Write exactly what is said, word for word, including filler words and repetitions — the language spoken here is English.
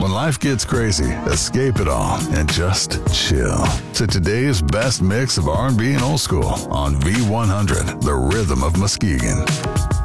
When life gets crazy, escape it all and just chill to today's best mix of R and B and old school on V one hundred, the rhythm of Muskegon.